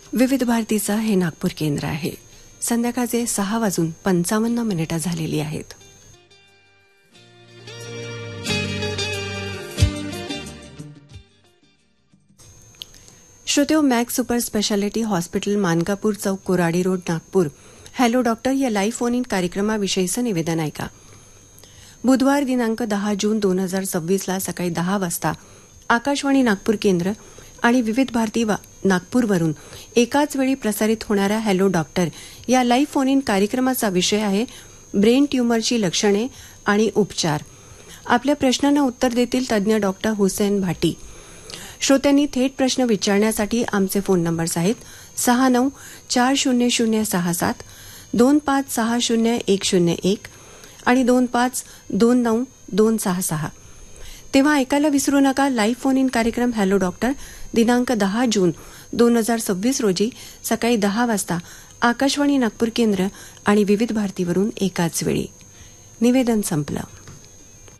विविध भारतीचं हे नागपूर केंद्र आहे. संध्याकाळचे 6:55 झालेली आहेत. श्रोतेहो, max super speciality hospital, Mankapur चौक, Koradi road, Nagpur. Hello doctor या लाईव्ह फोन इन कार्यक्रमाविषयीचं निवेदन ऐका. बुधवार दिनांक 10 जून 2026 सकाळी 10 वाजता आकाशवाणी नागपूर केंद्र आणि विविध भारती नागपूरवरून एकाच वेळी प्रसारित होणाऱ्या हॅलो डॉक्टर या लाईव्ह फोन इन कार्यक्रमाचा विषय आहे ब्रेन ट्यूमरची लक्षणे आणि उपचार. आपल्या प्रश्नांना उत्तर देतील तज्ज्ञ डॉक्टर हुसेन भाटी. श्रोत्यांनी थेट प्रश्न विचारण्यासाठी आमचे फोन नंबर्स आहेत 69400067, 25600101 आणि 25292266. तेव्हा ऐकायला विसरू नका लाईव्ह फोन इन कार्यक्रम हॅलो डॉक्टर दिनांक 10 जून 2026 रोजी सकाळी 10 वाजता आकाशवाणी नागपूर केंद्र आणि विविध भारतीवरून एकाच वेळी. निवेदन संपलं.